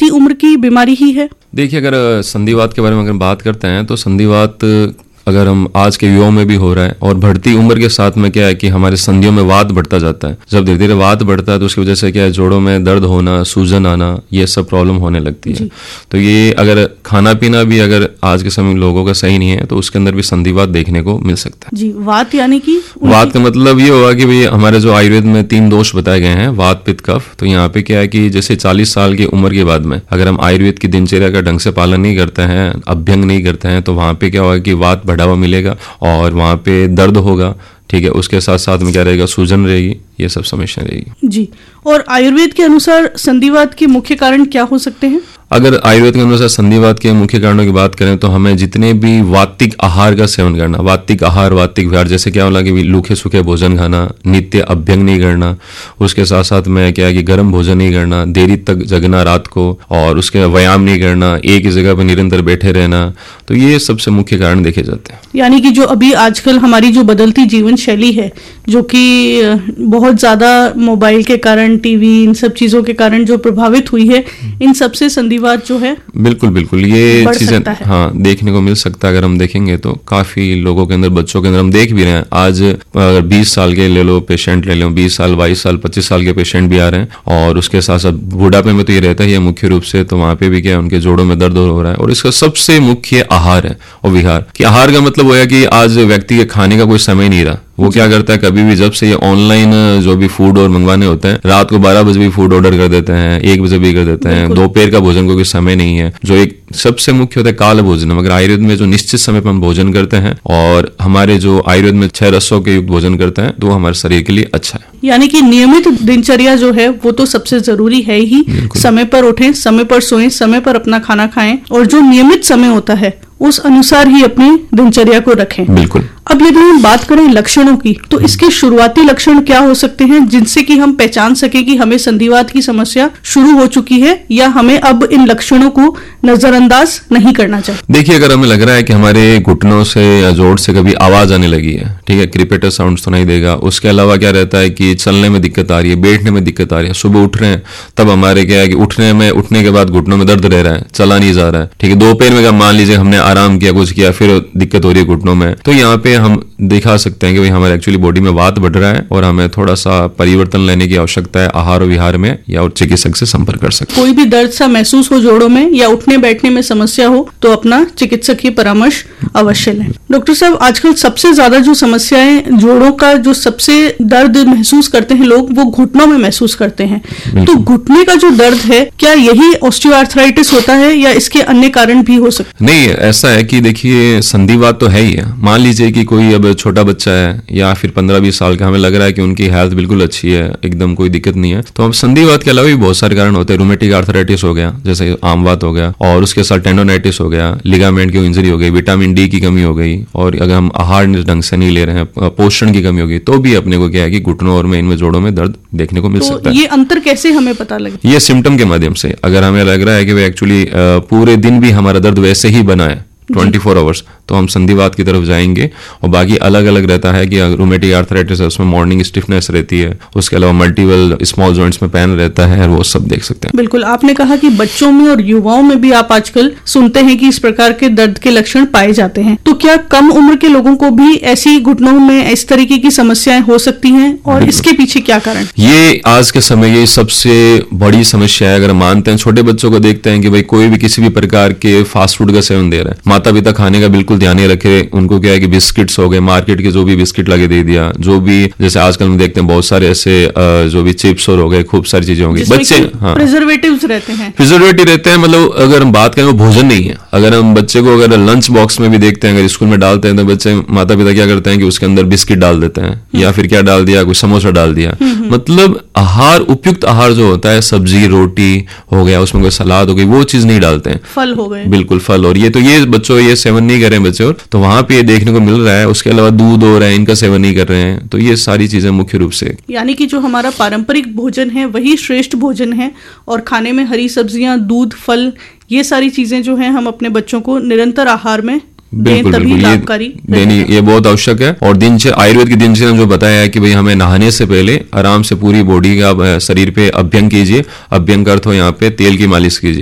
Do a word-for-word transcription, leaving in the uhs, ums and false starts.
बढ़ती उम्र की बीमारी ही है? देखिए, अगर संधिवात के बारे में अगर बात करते हैं तो संधिवात अगर हम आज के युवाओं में भी हो रहा है, और बढ़ती उम्र के साथ में क्या है कि हमारे संधियों में वात बढ़ता जाता है। जब धीरे धीरे वात बढ़ता है तो उसकी वजह से क्या है, जोड़ों में दर्द होना, सूजन आना, ये सब प्रॉब्लम होने लगती है। तो ये अगर खाना पीना भी अगर आज के समय लोगों का सही नहीं है तो उसके अंदर भी संधिवात देखने को मिल सकता है। जी, वात यानी कि वात का मतलब ये होगा कि भाई हमारे जो आयुर्वेद में तीन दोष बताए गए हैं, वात, पित्त, कफ। तो यहाँ पे क्या है कि जैसे चालीस साल की उम्र के बाद में अगर हम आयुर्वेद की दिनचर्या का ढंग से पालन नहीं करते हैं, अभ्यंग नहीं करते हैं, तो वहां पे क्या होगा कि वात बढ़ावा मिलेगा और वहां पे दर्द होगा। ठीक है, उसके साथ साथ में क्या रहेगा, सूजन रहेगी, ये सब समस्या रहेगी। जी, और आयुर्वेद के अनुसार संधिवात के मुख्य कारण क्या हो सकते हैं? अगर आयुर्वेद के अनुसार संधिवात के मुख्य कारणों की बात करें तो हमें जितने भी वातिक आहार का सेवन करना, वातिक आहार, वातिक विहार, जैसे क्या होला कि लूखे सूखे भोजन खाना, नित्य अभ्यंग नहीं करना, उसके साथ साथ में क्या है कि गर्म भोजन नहीं करना, देरी तक जगना रात को, और उसके व्यायाम नहीं करना, एक ही जगह पर निरंतर बैठे रहना, तो ये सबसे मुख्य कारण देखे जाते हैं। यानी कि जो अभी आजकल हमारी जो बदलती जीवन शैली है, जो कि बहुत ज्यादा मोबाइल के कारण, टीवी, इन सब चीजों के कारण जो प्रभावित हुई है, इन सबसे संधिवात जो है बिल्कुल बिल्कुल ये चीजें हाँ देखने को मिल सकता है। अगर हम देखेंगे तो काफी लोगों के अंदर, बच्चों के अंदर हम देख भी रहे हैं। आज अगर बीस साल के ले लो पेशेंट ले लो, बीस साल, बाईस साल, पच्चीस साल के पेशेंट भी आ रहे हैं, और उसके साथ साथ बुढ़ापे में तो ये रहता ही है मुख्य रूप से। तो वहां पे भी क्या है, उनके जोड़ों में दर्द हो रहा है, और इसका सबसे मुख्य आहार है और विहार। कि आहार का मतलब वो है कि आज व्यक्ति के खाने का कोई समय नहीं रहा। वो क्या करता है, कभी भी जब से ये ऑनलाइन जो भी फूड और मंगवाने होते हैं, रात को बारह बजे भी फूड ऑर्डर कर देते हैं, एक बजे भी कर देते हैं, दोपहर का भोजन को कोई समय नहीं है, जो एक सबसे मुख्य होता है काल भोजन। मगर आयुर्वेद में जो निश्चित समय पर हम भोजन करते हैं, और हमारे जो आयुर्वेद में छह रसों के युक्त भोजन करते हैं, तो वो हमारे शरीर के लिए अच्छा है। यानी कि नियमित दिनचर्या जो है वो तो सबसे जरूरी है ही। समय पर उठें, समय पर सोएं, समय पर अपना खाना खाएं, और जो नियमित समय होता है उस अनुसार ही अपनी दिनचर्या को रखें। बिल्कुल। अब यदि हम बात करें लक्षणों की, तो इसके शुरुआती लक्षण क्या हो सकते हैं जिनसे कि हम पहचान सके कि हमें संधिवात की समस्या शुरू हो चुकी है, या हमें अब इन लक्षणों को नजरअंदाज नहीं करना चाहिए? देखिए, अगर हमें लग रहा है कि हमारे घुटनों से या जोड़ से कभी आवाज आने लगी है, ठीक है, क्रिपेटर साउंड सुनाई देगा। उसके अलावा क्या रहता है कि चलने में दिक्कत आ रही है, बैठने में दिक्कत आ रही है, सुबह उठ रहे हैं तब हमारे क्या है कि उठने में उठने के बाद घुटनों में दर्द रह रहा है, चला नहीं जा रहा है। ठीक है, दोपहर में मान लीजिए हमने आराम किया, कुछ किया, फिर दिक्कत हो रही है घुटनों में, तो यहाँ पे हम दिखा सकते हैं कि भाई हमारे एक्चुअली बॉडी में वात बढ़ रहा है, और हमें थोड़ा सा परिवर्तन लेने की आवश्यकता है आहार और विहार में, या और चिकित्सक से संपर्क कर सकते हैं। कोई भी दर्द सा महसूस हो जोड़ों में या उठने बैठने में समस्या हो तो अपना चिकित्सक की परामर्श अवश्य लें। डॉक्टर साहब, आजकल सबसे ज्यादा जो समस्याएं जोड़ों का जो सबसे दर्द महसूस करते हैं लोग, वो घुटनों में महसूस करते हैं। तो घुटने का जो दर्द है, क्या यही ऑस्टियोआर्थराइटिस होता है या इसके अन्य कारण भी हो सकते? नहीं, ऐसा है कि देखिए संधिवात तो है ही है। मान लीजिए कि कोई अब छोटा बच्चा है या फिर पंद्रह बीस साल का, हमें लग रहा है कि उनकी हेल्थ बिल्कुल अच्छी है, एकदम कोई दिक्कत नहीं है, तो अब संधिवात के अलावा भी बहुत सारे कारण होते हैं। रूमेटिक आर्थराइटिस हो गया, जैसे आमवात हो गया, और उसके साथ टेंडोनाइटिस हो गया, लिगामेंट की इंजरी हो गई, विटामिन डी की कमी हो गई, और अगर हम आहार ढंग से नहीं ले रहे हैं, पोषण की कमी हो गई, तो भी अपने को क्या है कि घुटनों और में इनमें जोड़ों में दर्द देखने को मिल तो सकता है। ये अंतर कैसे हमें पता लगे? ये सिम्टम के माध्यम से, अगर हमें लग रहा है कि वे एक्चुअली पूरे दिन भी हमारा दर्द वैसे ही बना है चौबीस आवर्स, तो हम संधिवात की तरफ जाएंगे। और बाकी अलग अलग रहता है कि रूमेटिक आर्थराइटिस है, उसमें मॉर्निंग स्टिफनेस रहती है, उसके अलावा मल्टीपल स्मॉल जॉइंट्स में पेन रहता है, वो सब देख सकते हैं। बिल्कुल, आपने कहा कि बच्चों में और युवाओं में भी आप आजकल सुनते हैं कि इस प्रकार के दर्द के लक्षण पाए जाते हैं। तो क्या कम उम्र के लोगों को भी ऐसी घुटनों में इस तरीके की समस्याएं हो सकती हैं, और इसके पीछे क्या कारण? ये आज के समय ये सबसे बड़ी समस्या है। अगर मानते हैं, छोटे बच्चों को देखते हैं कि भाई कोई भी किसी भी प्रकार के फास्ट फूड का सेवन दे रहा है, माता पिता खाने का बिल्कुल ध्यान नहीं रखे, उनको क्या है कि बिस्किट्स हो गए, मार्केट के जो भी बिस्किट लगे दे दिया, जो भी जैसे आजकल हम देखते हैं बहुत सारे ऐसे जो भी चिप्स और हो गए, खूब सारी चीजें होंगी, बच्चे हाँ प्रिजर्वेटिव्स रहते हैं प्रिजर्वेटिव रहते हैं। मतलब अगर हम बात करें वो भोजन नहीं है। अगर हम बच्चे को अगर लंच बॉक्स में भी देखते हैं, अगर स्कूल में डालते हैं, तो बच्चे माता पिता क्या करते हैं कि उसके अंदर बिस्किट डाल देते हैं, या फिर क्या डाल दिया, कुछ समोसा डाल दिया। मतलब आहार, उपयुक्त आहार जो होता है, सब्जी रोटी हो गया, उसमें कोई सलाद हो गई, वो चीज नहीं डालते हैं। फल हो गए, बिल्कुल फल, और ये तो ये बच्चों ये सेवन नहीं कर रहे हैं बच्चे, और तो वहां पे ये देखने को मिल रहा है। उसके अलावा दूध हो रहा है, इनका सेवन नहीं कर रहे हैं। तो ये सारी चीजें मुख्य रूप से, यानी कि जो हमारा पारंपरिक भोजन है वही श्रेष्ठ भोजन है, और खाने में हरी सब्जियां, दूध, फल, ये सारी चीजें जो हैं हम अपने बच्चों को निरंतर आहार में बिल्कुल बिल्कुल ये देनी ये बहुत आवश्यक है। और दिनचर्या, आयुर्वेद की दिनचर्या में जो बताया है कि भाई हमें नहाने से पहले आराम से पूरी बॉडी का शरीर पे अभ्यंग कीजिए। अभ्यंग का अर्थ हो यहाँ पे तेल की मालिश कीजिए।